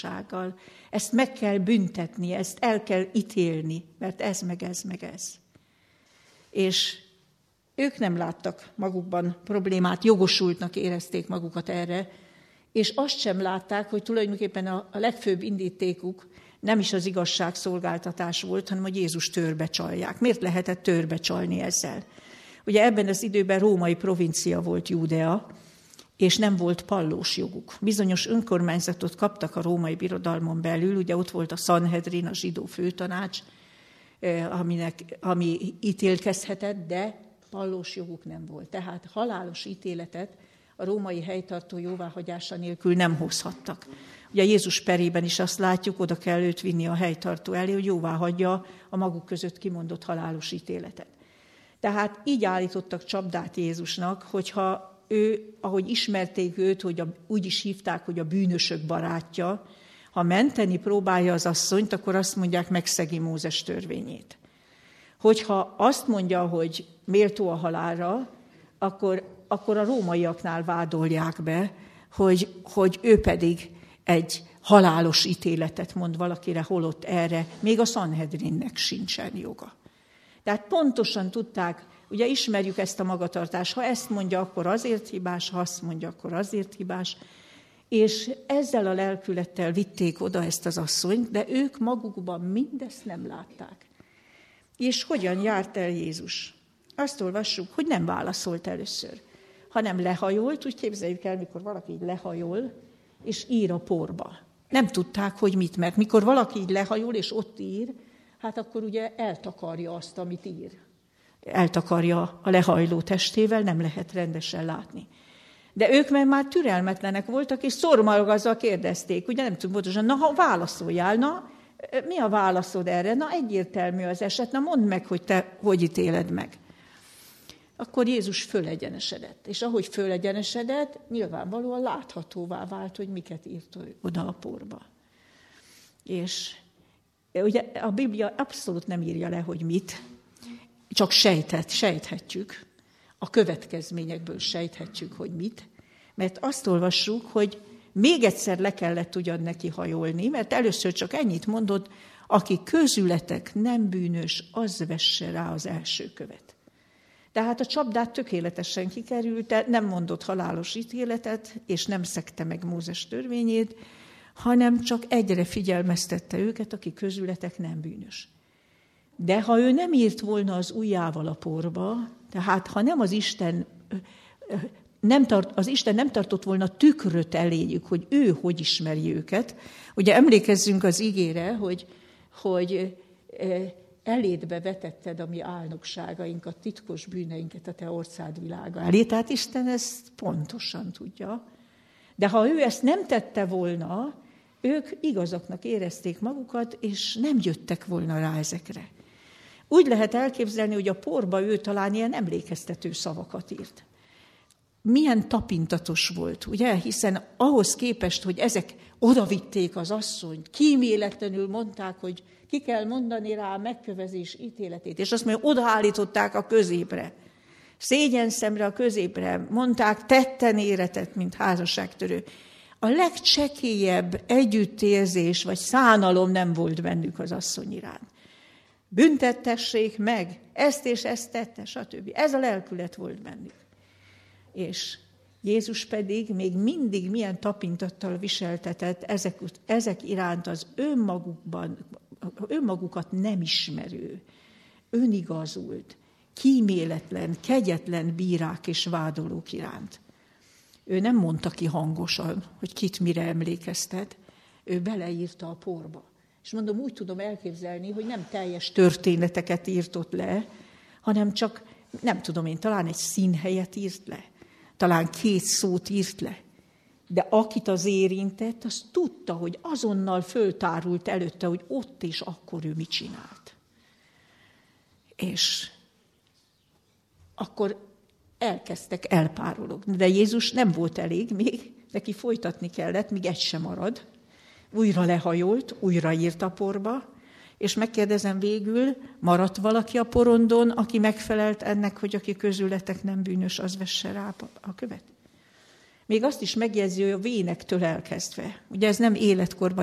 igazsággal. Ezt meg kell büntetni, ezt el kell ítélni, mert ez meg ez meg ez. És ők nem láttak magukban problémát, jogosultnak érezték magukat erre, és azt sem látták, hogy tulajdonképpen a legfőbb indítékuk nem is az igazságszolgáltatás volt, hanem hogy Jézus törbe csalják. Miért lehetett törbe csalni ezzel? Ugye ebben az időben római provincia volt Júdea, és nem volt pallós joguk. Bizonyos önkormányzatot kaptak a római birodalmon belül, ugye ott volt a Sanhedrin, a zsidó főtanács, ami ítélkezhetett, de pallós joguk nem volt. Tehát halálos ítéletet a római helytartó jóváhagyása nélkül nem hozhattak. Ugye Jézus perében is azt látjuk, oda kell őt vinni a helytartó elé, hogy jóváhagyja a maguk között kimondott halálos ítéletet. Tehát így állítottak csapdát Jézusnak, hogyha ő, ahogy ismerték őt, hogy úgy is hívták, hogy a bűnösök barátja, ha menteni próbálja az asszonyt, akkor azt mondják, megszegi Mózes törvényét. Hogyha azt mondja, hogy méltó a halálra, akkor a rómaiaknál vádolják be, hogy ő pedig egy halálos ítéletet mond valakire, holott erre még a Sanhedrinnek sincsen joga. Tehát pontosan tudták, ugye ismerjük ezt a magatartást, ha ezt mondja, akkor azért hibás, ha azt mondja, akkor azért hibás, és ezzel a lelkülettel vitték oda ezt az asszonyt, de ők magukban mindezt nem látták. És hogyan járt el Jézus? Azt olvassuk, hogy nem válaszolt először, hanem lehajolt, úgy képzeljük el, mikor valaki így lehajol, és ír a porba. Nem tudták, hogy mit, mert mikor valaki így lehajol, és ott ír, hát akkor ugye eltakarja azt, amit ír. Eltakarja a lehajló testével, nem lehet rendesen látni. De ők meg már türelmetlenek voltak, és szorgalmazva kérdezték, ugye nem tudom pontosan, na ha válaszoljál, na mi a válaszod erre? Na egyértelmű az eset, na mondd meg, hogy te hogy ítéled meg. Akkor Jézus fölegyenesedett, és ahogy fölegyenesedett, nyilvánvalóan láthatóvá vált, hogy miket írt oda a porba. És ugye a Biblia abszolút nem írja le, hogy mit, csak sejthetjük, a következményekből sejthetjük, hogy mit, mert azt olvassuk, hogy még egyszer le kellett ugyan neki hajolni, mert először csak ennyit mondott, aki közületek nem bűnös, az vesse rá az első követ. Tehát a csapdát tökéletesen kikerült, nem mondott halálos ítéletet, és nem szegte meg Mózes törvényét, hanem csak egyre figyelmeztette őket, aki közületek nem bűnös. De ha ő nem írt volna az ujjával a porba, tehát ha nem az Isten nem tartott volna tükröt eléjük, hogy ő hogy ismeri őket. Ugye emlékezzünk az igére, hogy elédbe vetetted a mi álnokságainkat, titkos bűneinket a te orszád világa elé. Tehát Isten ezt pontosan tudja. De ha ő ezt nem tette volna, ők igazaknak érezték magukat, és nem jöttek volna rá ezekre. Úgy lehet elképzelni, hogy a porba ő talán ilyen emlékeztető szavakat írt. Milyen tapintatos volt, ugye? Hiszen ahhoz képest, hogy ezek odavitték az asszonyt, kíméletlenül mondták, hogy ki kell mondani rá a megkövezés ítéletét, és azt mondja, odaállították a középre, szégyenszemre a középre, mondták, tetten éretett, mint házasságtörő. A legcsekélyebb együttérzés vagy szánalom nem volt bennük az asszony iránt. Büntettessék meg, ezt és ezt tette, stb. Ez a lelkület volt bennük. És Jézus pedig még mindig milyen tapintattal viseltetett ezek iránt az önmagukat nem ismerő, önigazult, kíméletlen, kegyetlen bírák és vádolók iránt. Ő nem mondta ki hangosan, hogy kit mire emlékeztet, ő beleírta a porba. És mondom, úgy tudom elképzelni, hogy nem teljes történeteket írtott le, hanem csak, nem tudom én, talán egy színhelyet írt le, talán 2 szót írt le. De akit az érintett, az tudta, hogy azonnal föltárult előtte, hogy ott és akkor ő mit csinált. És akkor elkezdtek elpárologni. De Jézus nem volt elég, még neki folytatni kellett, míg egy sem marad. Újra lehajolt, újra írt a porba, és megkérdezem végül, maradt valaki a porondon, aki megfelelt ennek, hogy aki közületek nem bűnös, az vesse rá a követ? Még azt is megjegyzi, hogy a vénektől elkezdve. Ugye ez nem életkorban